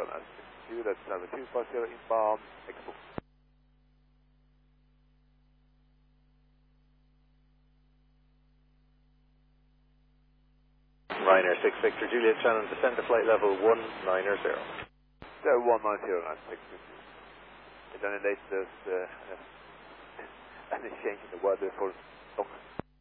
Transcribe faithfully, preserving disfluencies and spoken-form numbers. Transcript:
and sixty-two, that's number two five zero inbound, export. Ryanair six Victor Juliet Shannon, descend to flight level one nine zero. So one nine zero and six fifty. And then in latest, uh, uh, any change in the weather for stock